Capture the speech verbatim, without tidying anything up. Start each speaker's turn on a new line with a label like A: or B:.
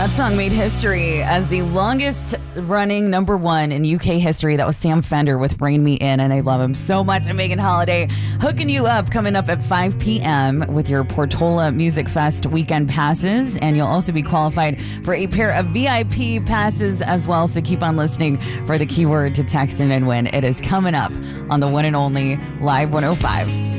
A: That song made history as the longest running number one in U K history. That was Sam Fender with Rain Me In, and I love him so much. I'm Megan Holiday hooking you up coming up at five p.m. with your Portola Music Fest weekend passes, and you'll also be qualified for a pair of V I P passes as well, so keep on listening for the keyword to text in and win. It is coming up on the one and only Live one oh five.